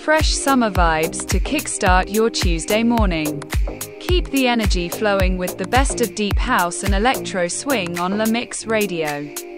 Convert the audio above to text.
fresh summer vibes to kickstart your Tuesday morning. Keep the energy flowing with the best of deep house and electro swing on La Mix Radio.